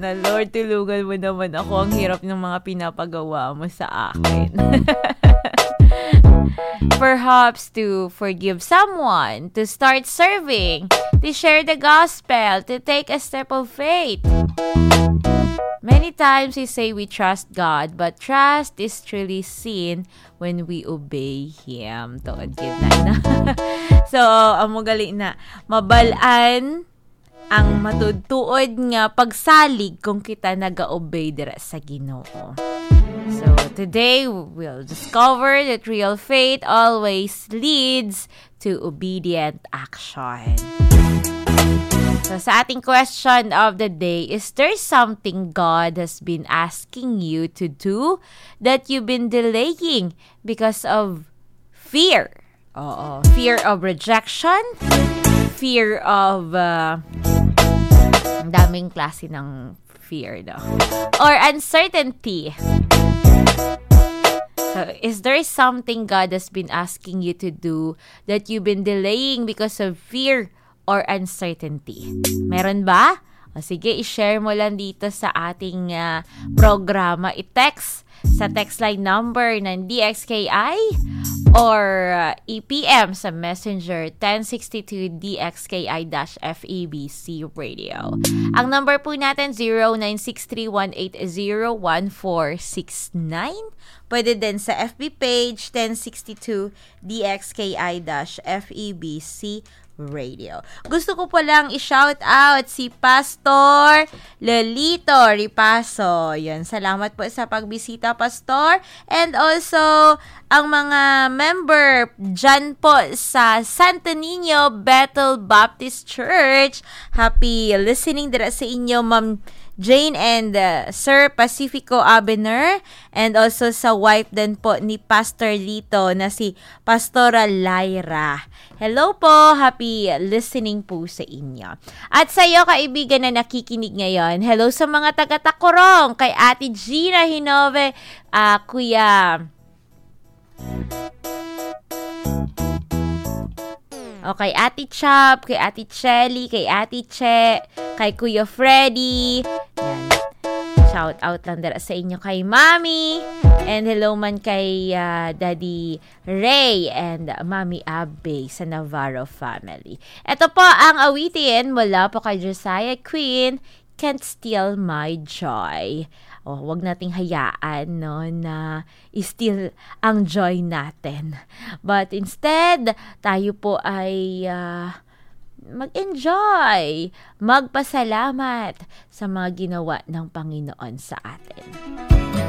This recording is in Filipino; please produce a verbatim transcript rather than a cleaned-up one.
Na Lord, tulungan mo naman ako. Ang hirap ng mga pinapagawa mo sa akin. Perhaps to forgive someone, to start serving, to share the gospel, to take a step of faith. Many times we say we trust God, but trust is truly seen when we obey Him. Tuod gid na. So, amo gali na mabalaan ang matudtuod nga pagsalig kung kita naga-obey dira sa Ginoo. So, today we'll discover that real faith always leads to obedient action. So, sa ating question of the day, is there something God has been asking you to do that you've been delaying because of fear? Oo, fear of rejection, fear of uh, ang daming klase ng fear daw. Or uncertainty. So, is there something God has been asking you to do that you've been delaying because of fear or uncertainty? Meron ba? O sige, i-share mo lang dito sa ating uh, programa. I-text sa text line number ng D X K I or uh, E P M sa Messenger ten sixty-two D X K I-F E B C Radio. Ang number po natin zero nine six three one eight zero one four six nine. Pwede din sa F B page ten sixty-two D X K I-F E B C Radio. Gusto ko po lang i-shout out si Pastor Lelito Ripaso. Yan, salamat po sa pagbisita, Pastor. And also, ang mga member dyan po sa Santo Niño Bethel Baptist Church. Happy listening dira sa inyo, Ma'am Jane and uh, Sir Pacifico Abener, and also sa wife din po ni Pastor Lito na si Pastora Lyra. Hello po, happy listening po sa inyo. At sa iyo kaibigan na nakikinig ngayon, hello sa mga taga-Tacorong, kay Ate Gina Hinove, uh, Kuya O kay Ate Chap, kay Ate Chelly, kay Ate Che, kay Kuya Freddy. Yan. Shout out lang dara sa inyo kay Mami. And hello man kay uh, Daddy Ray and Mami Abe sa Navarro family. Ito po ang awitin mula po kay Josiah Queen, Can't Steal My Joy. O, oh, wag nating hayaan, no, na i-steal ang joy natin. But instead, tayo po ay uh, mag-enjoy, magpasalamat sa mga ginawa ng Panginoon sa atin.